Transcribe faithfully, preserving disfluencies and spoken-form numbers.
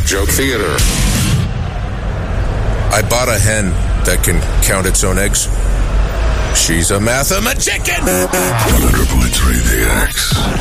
Joke Theater. I bought a hen that can count its own eggs. She's a mathematician. one hundred point three The X.